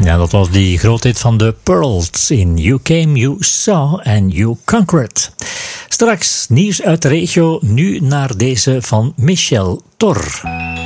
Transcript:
Ja, dat was die grootheid van de Pearls in You Came, You Saw and You Conquered. Straks nieuws uit de regio, nu naar deze van Michel Tor.